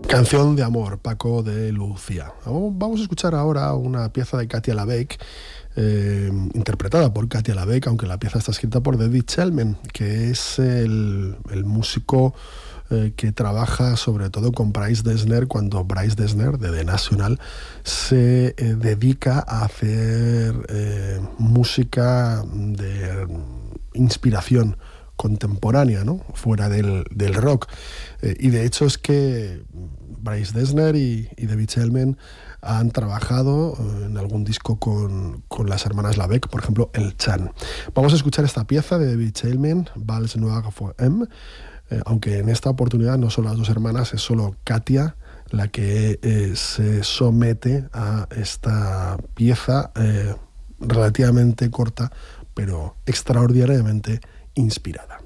Canción de amor, Paco de Lucía. Vamos a escuchar ahora una pieza de Katia LaBeck, interpretada por Katia LaBeck, aunque la pieza está escrita por David Chelman, que es el músico que trabaja sobre todo con Bryce Dessner, cuando Bryce Dessner, de The National, se dedica a hacer música de inspiración contemporánea, ¿no? Fuera del rock. Y de hecho es que Bryce Dessner y David Chelman han trabajado en algún disco con las hermanas LaBeck, por ejemplo, El Chan. Vamos a escuchar esta pieza de David Chelman, Vals Noir for M, aunque en esta oportunidad no son las dos hermanas, es solo Katia la que se somete a esta pieza relativamente corta, pero extraordinariamente inspirada.